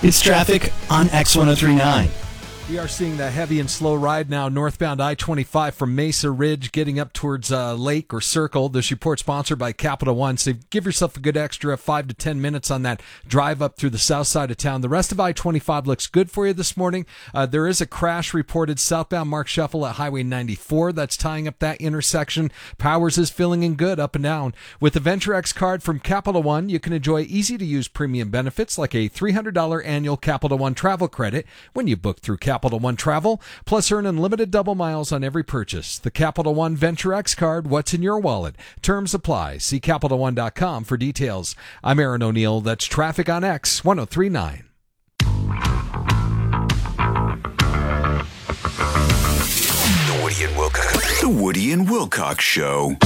It's traffic on X1039. We are seeing the heavy and slow ride now northbound I-25 from Mesa Ridge getting up towards Lake or Circle. This report sponsored by Capital One. So give yourself a good extra 5 to 10 minutes on that drive up through the south side of town. The rest of I-25 looks good for you this morning. There is a crash reported southbound Mark Shuffle at Highway 94. That's tying up that intersection. Powers is filling in good up and down. With the Venture X card from Capital One, you can enjoy easy-to-use premium benefits like a $300 annual Capital One travel credit when you book through Capital One Travel, plus earn unlimited double miles on every purchase. The Capital One Venture X card, what's in your wallet? Terms apply. See CapitalOne.com for details. I'm Aaron O'Neill. That's traffic on X 1039. The Woody and Wilcox Show.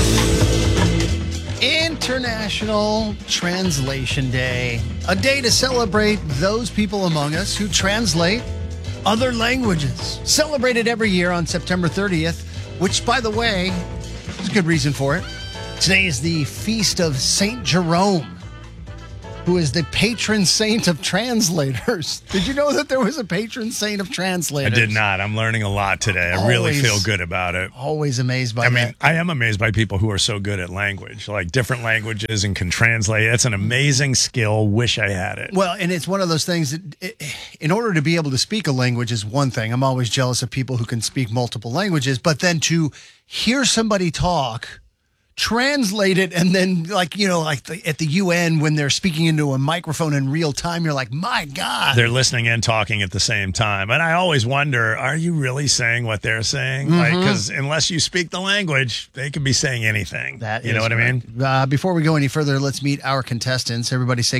International Translation Day. A day to celebrate those people among us who translate other languages. Celebrated every year on September 30th, which, by the way, there's a good reason for it. Today is the feast of St. Jerome, who is the patron saint of translators. Did you know that there was a patron saint of translators? I did not. I'm learning a lot today. I really feel good about it. Always amazed by that. I mean, I am amazed by people who are so good at language, like different languages and can translate. It's an amazing skill. Wish I had it. Well, and it's one of those things that in order to be able to speak a language is one thing. I'm always jealous of people who can speak multiple languages, but then to hear somebody talk, translate it, and then at the UN when they're speaking into a microphone in real time, you're like, my God. They're listening and talking at the same time. And I always wonder, are you really saying what they're saying? Because unless you speak the language, they could be saying anything. That you know what I mean? Before we go any further, let's meet our contestants. Everybody say